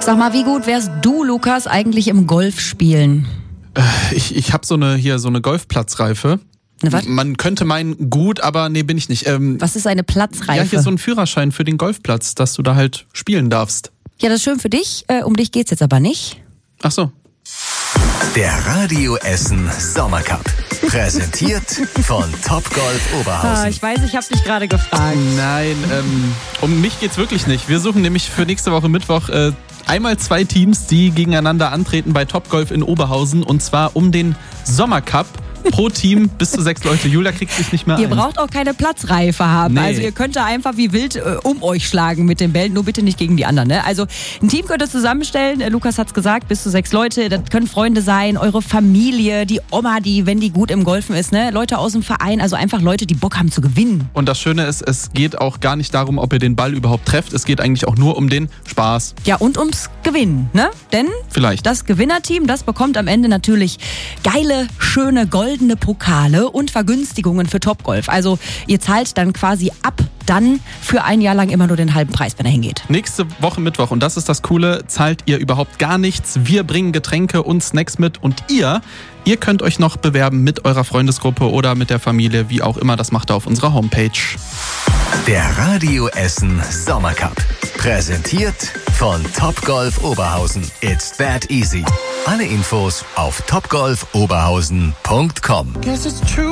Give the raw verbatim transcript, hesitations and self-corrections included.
Sag mal, wie gut wärst du, Lukas, eigentlich im Golf spielen? Äh, ich ich habe so eine hier so eine Golfplatzreife. Ne, was? Man könnte meinen, gut, aber nee, bin ich nicht. Ähm, Was ist eine Platzreife? Ja, hier ist so ein Führerschein für den Golfplatz, dass du da halt spielen darfst. Ja, das ist schön für dich. Äh, um dich geht's jetzt aber nicht. Ach so. Der Radio Essen Sommercup. Präsentiert von Topgolf Oberhausen. Ah, ich weiß, ich habe dich gerade gefragt. Nein, ähm, um mich geht's wirklich nicht. Wir suchen nämlich für nächste Woche Mittwoch äh, einmal zwei Teams, die gegeneinander antreten bei Topgolf in Oberhausen. Und zwar um den Sommercup. Pro Team bis zu sechs Leute. Julia kriegt sich nicht mehr Ihr ein. braucht auch keine Platzreife haben. Nee. Also ihr könnt da einfach wie wild äh, um euch schlagen mit den Bällen, nur bitte nicht gegen die anderen. Ne? Also ein Team könnt ihr zusammenstellen, äh, Lukas hat's gesagt, bis zu sechs Leute. Das können Freunde sein, eure Familie, die Oma, die, wenn die gut im Golfen ist, ne? Leute aus dem Verein, also einfach Leute, die Bock haben zu gewinnen. Und das Schöne ist, es geht auch gar nicht darum, ob ihr den Ball überhaupt trefft. Es geht eigentlich auch nur um den Spaß. Ja, und ums Gewinnen, ne? Denn Vielleicht. das Gewinnerteam, das bekommt am Ende natürlich geile, schöne, goldene Pokale und Vergünstigungen für Topgolf. Also ihr zahlt dann quasi ab dann für ein Jahr lang immer nur den halben Preis, wenn er hingeht. Nächste Woche Mittwoch, und das ist das Coole, zahlt ihr überhaupt gar nichts. Wir bringen Getränke und Snacks mit und ihr, ihr könnt euch noch bewerben mit eurer Freundesgruppe oder mit der Familie, wie auch immer. Das macht ihr auf unserer Homepage. Der Radio Essen Sommercup. Präsentiert von Topgolf Oberhausen. It's that easy. Alle Infos auf topgolf oberhausen punkt com.